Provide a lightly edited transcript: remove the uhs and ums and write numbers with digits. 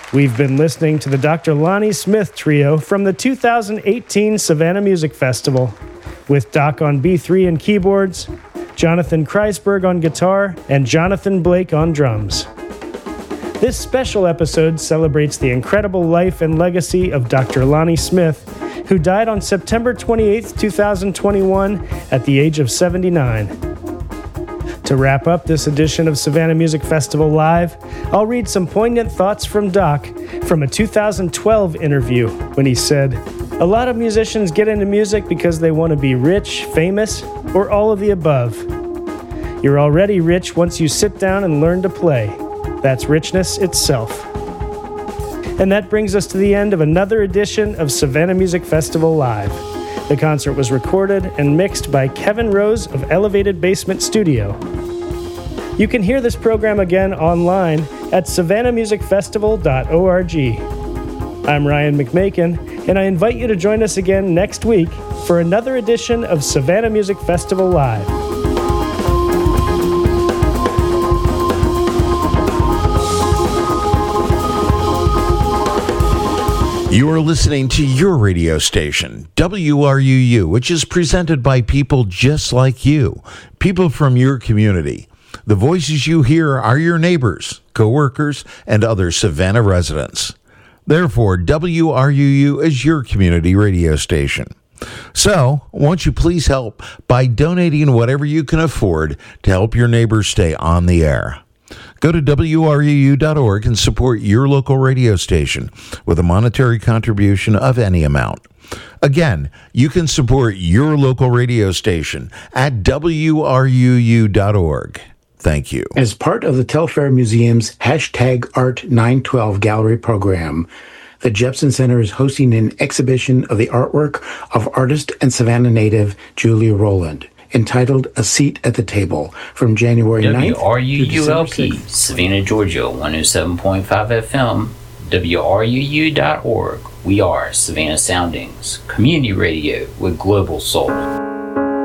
We've been listening to the Dr. Lonnie Smith Trio from the 2018 Savannah Music Festival, with Doc on B3 and keyboards, Jonathan Kreisberg on guitar, and Jonathan Blake on drums. This special episode celebrates the incredible life and legacy of Dr. Lonnie Smith, who died on September 28, 2021, at the age of 79. To wrap up this edition of Savannah Music Festival Live, I'll read some poignant thoughts from Doc from a 2012 interview when he said, "A lot of musicians get into music because they want to be rich, famous, or all of the above. You're already rich once you sit down and learn to play. That's richness itself." And that brings us to the end of another edition of Savannah Music Festival Live. The concert was recorded and mixed by Kevin Rose of Elevated Basement Studio. You can hear this program again online at savannahmusicfestival.org. I'm Ryan McMakin, and I invite you to join us again next week for another edition of Savannah Music Festival Live. You are listening to your radio station, WRUU, which is presented by people just like you, people from your community. The voices you hear are your neighbors, coworkers, and other Savannah residents. Therefore, WRUU is your community radio station. So, won't you please help by donating whatever you can afford to help your neighbors stay on the air? Go to WRUU.org and support your local radio station with a monetary contribution of any amount. Again, you can support your local radio station at WRUU.org. Thank you. As part of the Telfair Museum's #Art912 gallery program, the Jepson Center is hosting an exhibition of the artwork of artist and Savannah native Julia Rowland, entitled A Seat at the Table, from January 9th to December 6th. Savannah, Georgia, 107.5 FM, WRUU.org. We are Savannah Soundings, community radio with global soul.